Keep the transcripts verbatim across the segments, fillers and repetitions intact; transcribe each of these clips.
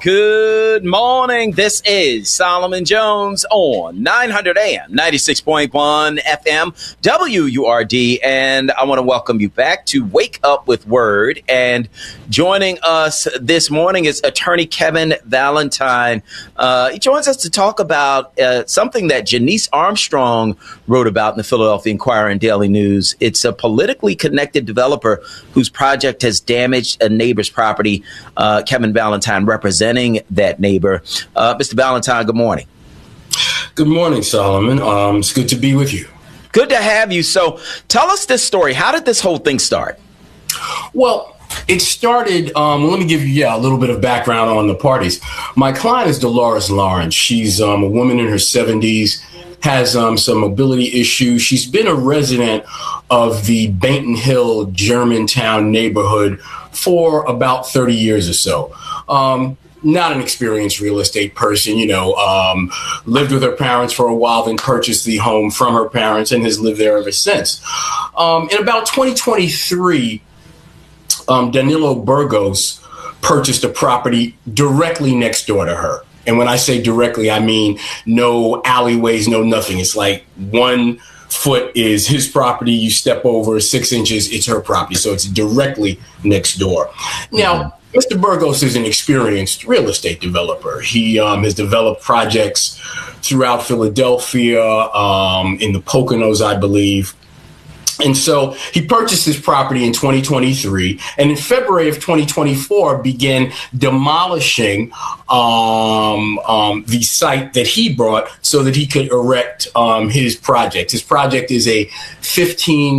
Good morning. This is Solomon Jones on nine hundred A M, ninety-six point one F M, W U R D. And I want to welcome you back to Wake Up with Word. And joining us this morning is attorney Kevin Valentine. Uh, he joins us to talk about uh, something that Janice Armstrong wrote about in the Philadelphia Inquirer and Daily News. It's a politically connected developer whose project has damaged a neighbor's property. Uh, Kevin Valentine representing that neighbor. Uh, Mister Valentine, good morning. Good morning, Solomon. Um, it's good to be with you. Good to have you. So tell us this story. How did this whole thing start? Well, it started, um, let me give you yeah, a little bit of background on the parties. My client is Dolores Lawrence. She's um, a woman in her seventies, has um, some mobility issues. She's been a resident of the Bainton Hill, Germantown neighborhood for about thirty years or so. Um, not an experienced real estate person, you know, um, lived with her parents for a while, then purchased the home from her parents and has lived there ever since. Um, in about twenty twenty-three, um, Danilo Burgos purchased a property directly next door to her. And when I say directly, I mean no alleyways, no nothing. It's like one foot is his property. You step over six inches, it's her property. So it's directly next door. Now, mm-hmm. Mister Burgos is an experienced real estate developer. He um, has developed projects throughout Philadelphia, um, in the Poconos, I believe. And so he purchased this property in twenty twenty-three, and in February of twenty twenty-four began demolishing um, um, the site that he bought so that he could erect um, his project. His project is a fifteen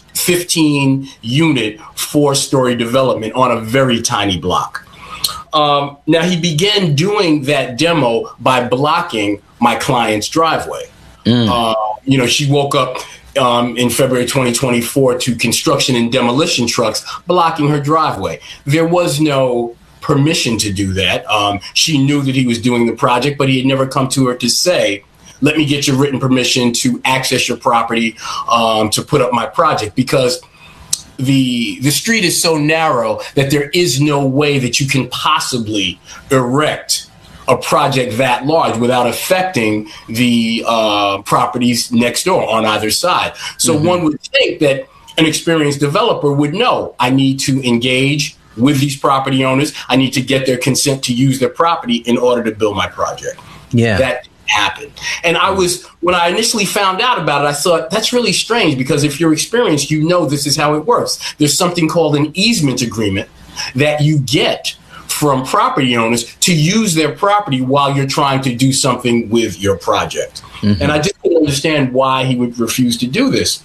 unit, four-story development on a very tiny block. Um, now, he began doing that demo by blocking my client's driveway. Mm. Uh, you know, she woke up Um, in February twenty twenty-four to construction and demolition trucks blocking her driveway. There was no permission to do that. Um, she knew that he was doing the project, but he had never come to her to say, let me get your written permission to access your property, um, to put up my project, because the the street is so narrow that there is no way that you can possibly erect a project that large without affecting the uh, properties next door on either side. So mm-hmm. one would think that an experienced developer would know, I need to engage with these property owners. I need to get their consent to use their property in order to build my project. Yeah. That happened. And I was, when I initially found out about it, I thought, that's really strange, because if you're experienced, you know this is how it works. There's something called an easement agreement that you get from property owners to use their property while you're trying to do something with your project. Mm-hmm. And I just didn't understand why he would refuse to do this.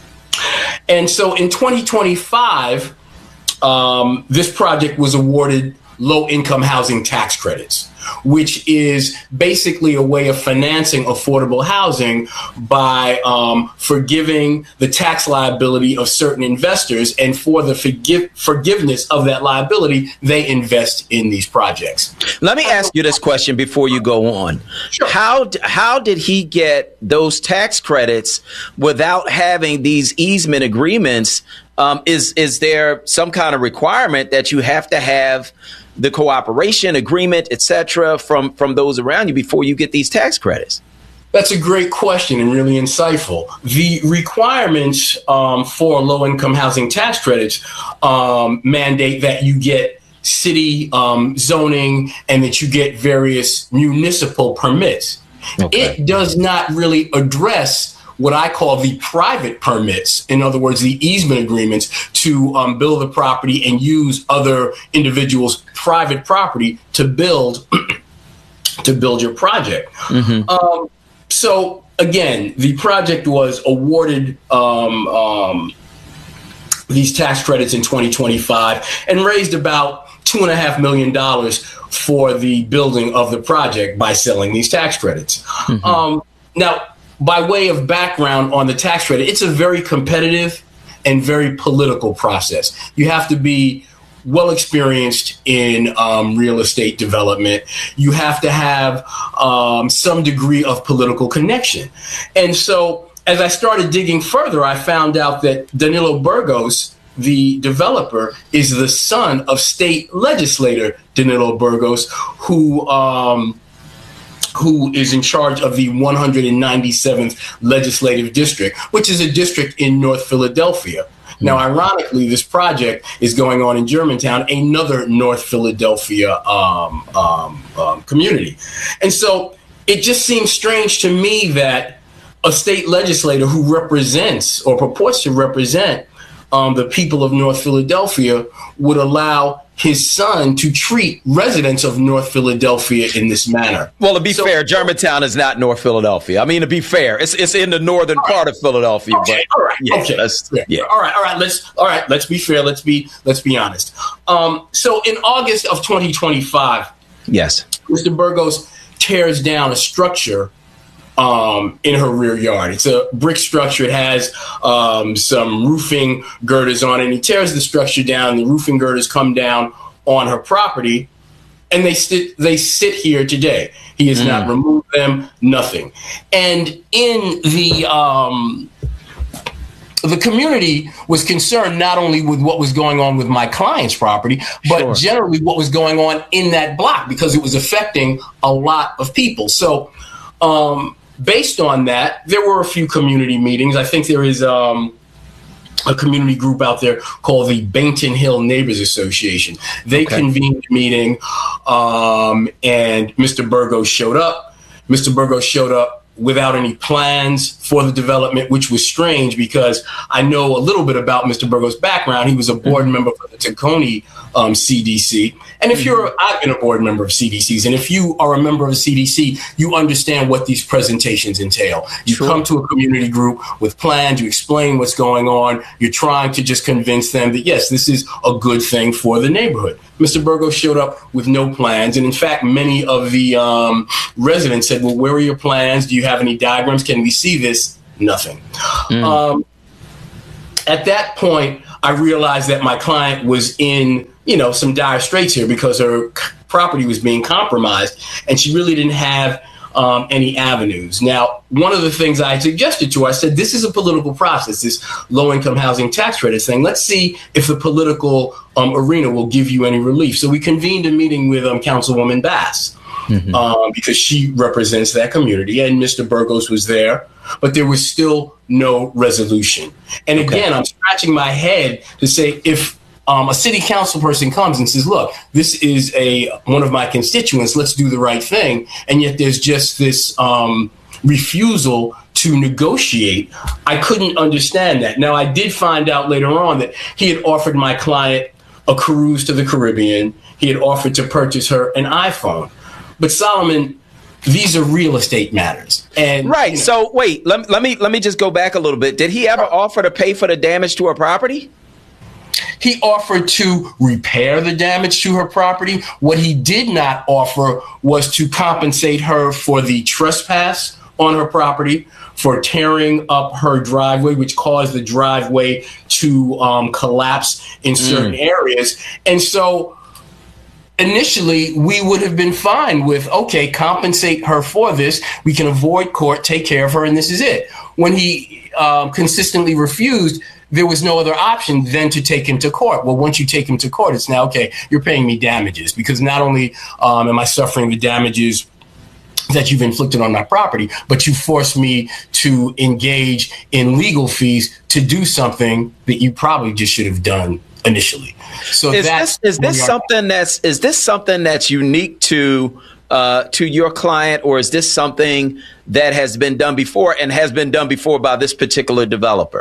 And so in twenty twenty-five, um, this project was awarded low-income housing tax credits, which is basically a way of financing affordable housing by um, forgiving the tax liability of certain investors. And for the forgive- forgiveness of that liability, they invest in these projects. Let me ask you this question before you go on. Sure. How, how did he get those tax credits without having these easement agreements? Um, is, is there some kind of requirement that you have to have the cooperation agreement, et cetera, from, from those around you before you get these tax credits? That's a great question and really insightful. The requirements um, for low-income housing tax credits um, mandate that you get city um, zoning and that you get various municipal permits. Okay. It does not really address what I call the private permits, in other words, the easement agreements to um, build the property and use other individuals' private property to build to build your project. Mm-hmm. Um, so again, the project was awarded um, um, these tax credits in twenty twenty-five and raised about two and a half million dollars for the building of the project by selling these tax credits. Mm-hmm. Um, now, by way of background on the tax credit, it's a very competitive and very political process. You have to be well experienced in um, real estate development. You have to have um, some degree of political connection. And so as I started digging further, I found out that Danilo Burgos the developer is the son of state legislator Danilo Burgos, who um, who is in charge of the one hundred ninety-seventh legislative district, which is a district in North Philadelphia. Now, ironically, this project is going on in Germantown, another North Philadelphia um, um, um, community. And so it just seems strange to me that a state legislator who represents or purports to represent um, the people of North Philadelphia would allow his son to treat residents of North Philadelphia in this manner. Well, to be so, fair, Germantown is not North Philadelphia. I mean, to be fair, it's it's in the northern right. part of Philadelphia. Okay, but all right, yeah, okay, that's, yeah. yeah. all right, all right. Let's all right. Let's be fair. Let's be let's be honest. Um, so, in August of twenty twenty-five, yes, Mister Burgos tears down a structure Um, in her rear yard. It's a brick structure. It has um, some roofing girders on it. And he tears the structure down. The roofing girders come down on her property, and they sit. They sit here today. He has mm. not removed them. Nothing. And in the um, the community was concerned not only with what was going on with my client's property, but sure. generally what was going on in that block, because it was affecting a lot of people. So. Um, Based on that, there were a few community meetings. I think there is um, a community group out there called the Bainton Hill Neighbors Association. They okay. convened a meeting, um, and Mister Burgos showed up. Mister Burgos showed up without any plans for the development, which was strange because I know a little bit about Mister Burgos' background. He was a board mm-hmm. member for the Tacony um, C D C. And if you're, I've been a board member of C D Cs, and if you are a member of a C D C, you understand what these presentations entail. You sure. come to a community group with plans, you explain what's going on, you're trying to just convince them that, yes, this is a good thing for the neighborhood. Mister Burgos showed up with no plans, and in fact, many of the um, residents said, well, where are your plans? Do you have any diagrams? Can we see this? Nothing. Mm. Um, at that point, I realized that my client was in you know, some dire straits here because her property was being compromised and she really didn't have um, any avenues. Now, one of the things I suggested to her, I said, this is a political process, this low-income housing tax credit thing. Let's see if the political um, arena will give you any relief. So we convened a meeting with um, Councilwoman Bass mm-hmm. um, because she represents that community, and Mister Burgos was there, but there was still no resolution. And okay. again, I'm scratching my head to say if Um, a city council person comes and says, look, this is a one of my constituents, let's do the right thing. And yet there's just this um, refusal to negotiate. I couldn't understand that. Now, I did find out later on that he had offered my client a cruise to the Caribbean. He had offered to purchase her an iPhone. But Solomon, these are real estate matters. And right. You know, so wait, let, let me let me just go back a little bit. Did he ever offer to pay for the damage to her property? He offered to repair the damage to her property. What he did not offer was to compensate her for the trespass on her property, for tearing up her driveway, which caused the driveway to um, collapse in certain mm. areas. And so initially, we would have been fine with, okay, compensate her for this. We can avoid court, take care of her, and this is it. When he um, consistently refused, there was no other option than to take him to court. Well, once you take him to court, it's now, okay, you're paying me damages, because not only um, am I suffering the damages that you've inflicted on my property, but you forced me to engage in legal fees to do something that you probably just should have done initially. So is that's this, is this something that's is this something that's unique to uh, to your client, or is this something that has been done before and has been done before by this particular developer?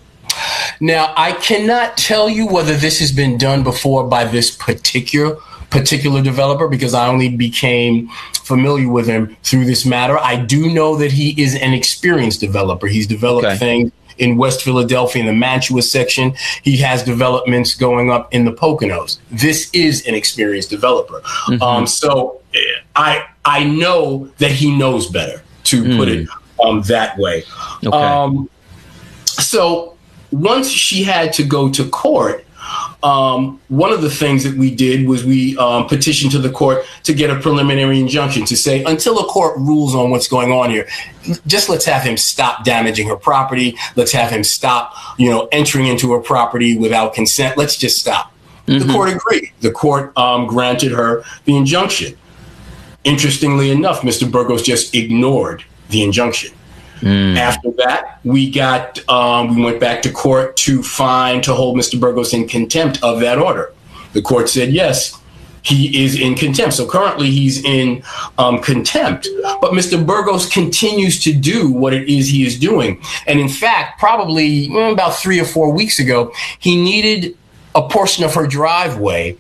Now, I cannot tell you whether this has been done before by this particular particular developer, because I only became familiar with him through this matter. I do know that he is an experienced developer. He's developed okay. things in West Philadelphia in the Mantua section. He has developments going up in the Poconos. This is an experienced developer. Mm-hmm. Um, so I I know that he knows better, to mm. put it um, that way. Okay. Um, so once she had to go to court, um, one of the things that we did was we um, petitioned to the court to get a preliminary injunction to say, until a court rules on what's going on here, just let's have him stop damaging her property. Let's have him stop, you know, entering into her property without consent. Let's just stop. Mm-hmm. The court agreed. The court um, granted her the injunction. Interestingly enough, Mister Burgos just ignored the injunction. Mm. After that, we got um, we went back to court to find to hold Mister Burgos in contempt of that order. The court said yes, he is in contempt. So currently he's in um, contempt. But Mister Burgos continues to do what it is he is doing. And in fact, probably well, about three or four weeks ago, he needed a portion of her driveway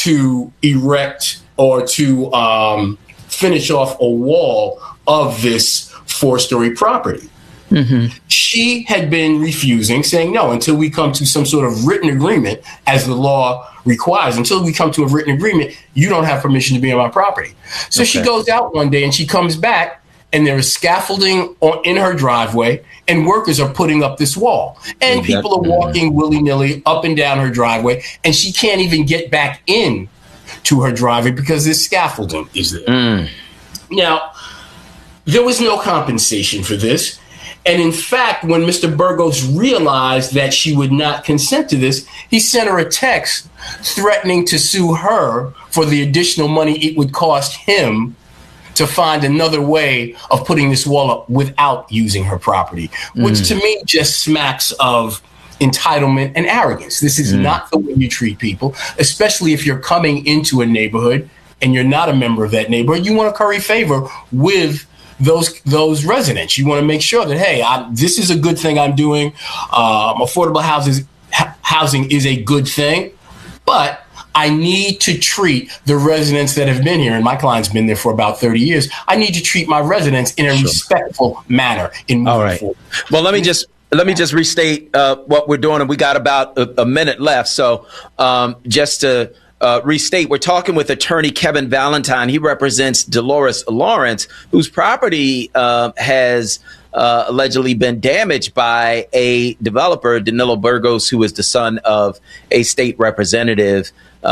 to erect or to um, finish off a wall of this four-story property. Mm-hmm. She had been refusing, saying, no, until we come to some sort of written agreement, as the law requires, until we come to a written agreement, you don't have permission to be on my property. So okay. She goes out one day and she comes back, and there is scaffolding on, in her driveway, and workers are putting up this wall. And exactly. People are walking willy-nilly up and down her driveway, and she can't even get back in to her driveway because this scaffolding is there. Mm. Now, there was no compensation for this. And in fact, when Mister Burgos realized that she would not consent to this, he sent her a text threatening to sue her for the additional money it would cost him to find another way of putting this wall up without using her property, which mm. to me just smacks of entitlement and arrogance. This is mm. not the way you treat people, especially if you're coming into a neighborhood and you're not a member of that neighborhood. You want to curry favor with those those residents. You want to make sure that, hey, I, this is a good thing I'm doing. Um, affordable houses, ha- housing is a good thing, but I need to treat the residents that have been here, and my client's been there for about thirty years. I need to treat my residents in a sure. respectful manner. In All right. Forward. Well, let me just let me just restate uh, what we're doing, and we got about a, a minute left. So um, just to Uh, restate, we're talking with attorney Kevin Valentine. He represents Dolores Lawrence, whose property uh, has uh, allegedly been damaged by a developer, Danilo Burgos, who is the son of a state representative.